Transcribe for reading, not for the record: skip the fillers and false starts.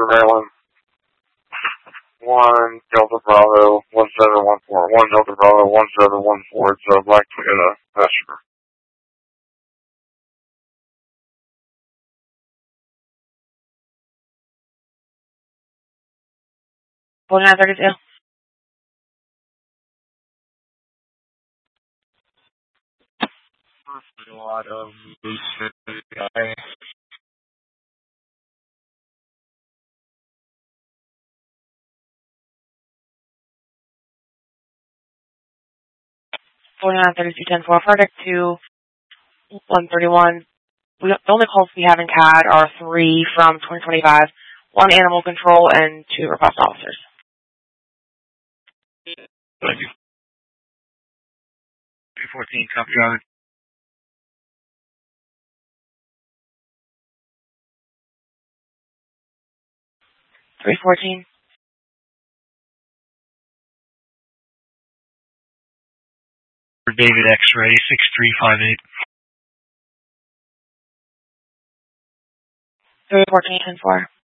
surveillance. 1 Delta Bravo 1714. 1 Delta Bravo 1714. It's a black Toyota Passenger. 4932. A lot of guy. Verdict to 131. The only calls we have in CAD are 3 from 2025, 1 animal control, and 2 request officers. Thank you. 314, copy driver. 314. For David X-Ray 6358. 314, 10-4.